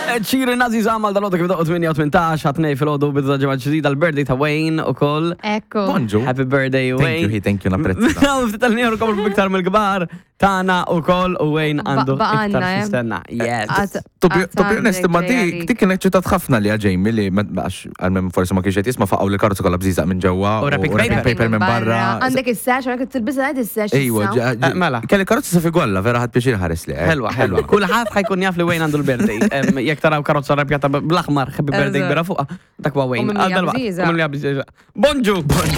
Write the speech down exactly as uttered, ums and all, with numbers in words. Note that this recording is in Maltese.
ċiri nazi zamal dal-għodu kif doqqot tminja u tmintax ħatnej fil-għodu bidda ġemad ġdida l-birthday ta' Wayne u koll. Ekku. Bonġu. Happy birthday, Wayne. Thank you, thank you, napprezza. Ftit tal-nieħru komplu biktar mill-gbar. Tana u koll u Wayne għandu iktar fistenna. Yes. To be honest, ma dik dik kienet ċitat ħafna li għaġejmi li għax għalmem forse ma kiexet jisma faqaw li karozza kolla bżiżaq minn ġewwa u wrapping paper minn barra. Għandek is-sax, għandek tilbisa għad is-sax. Ejwa, mela. kelli karozza sa figwalla, vera ħad biex ħares li. Helwa, helwa. Kulħadd ħajkun jaf li Wayne għandu l-birthday. Jekk taraw karozza rrapjata bl-aħmar, happy birthday bira fuqha, dak huwa Wayne. U minn li Bonġu.